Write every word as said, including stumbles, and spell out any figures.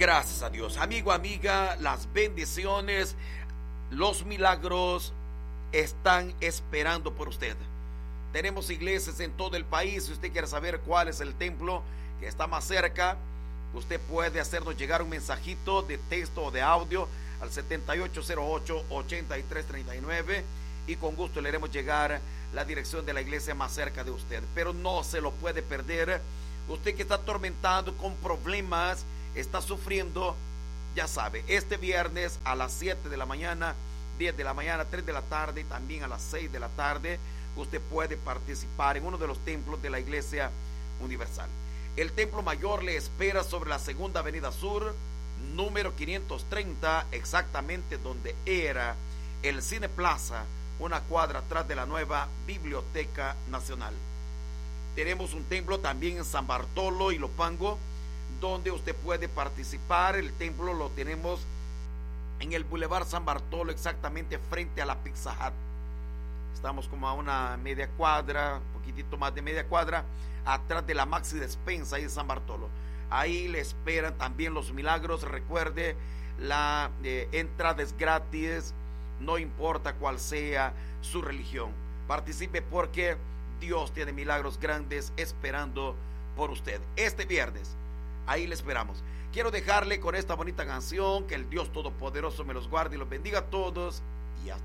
Gracias a Dios. Amigo, amiga, las bendiciones, los milagros están esperando por usted. Tenemos iglesias en todo el país. Si usted quiere saber cuál es el templo que está más cerca, usted puede hacernos llegar un mensajito de texto o de audio al setenta y ocho cero ocho, ochenta y tres treinta y nueve y con gusto le haremos llegar la dirección de la iglesia más cerca de usted. Pero no se lo puede perder. Usted que está atormentado con problemas, está sufriendo, ya sabe, este viernes a las siete de la mañana, diez de la mañana, tres de la tarde y también a las seis de la tarde, usted puede participar en uno de los templos de la Iglesia Universal. El templo mayor le espera sobre la segunda avenida sur, número quinientos treinta, exactamente donde era el Cine Plaza, una cuadra atrás de la nueva Biblioteca Nacional. Tenemos un templo también en San Bartolo y Lopango, donde usted puede participar. El templo lo tenemos en el Boulevard San Bartolo, exactamente frente a la Pizza Hut. Estamos como a una media cuadra, un poquitito más de media cuadra, atrás de la Maxi Despensa ahí en San Bartolo. Ahí le esperan también los milagros. Recuerde, la eh, entrada es gratis, no importa cuál sea su religión. Participe porque Dios tiene milagros grandes esperando por usted. Este viernes, ahí le esperamos. Quiero dejarle con esta bonita canción. Que el Dios Todopoderoso me los guarde y los bendiga a todos. Y hasta